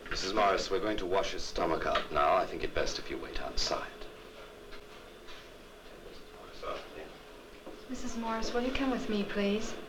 Mrs. Morris, we're going to wash his stomach out now. I think it best if you wait outside. Mrs. Morris, will you come with me, please?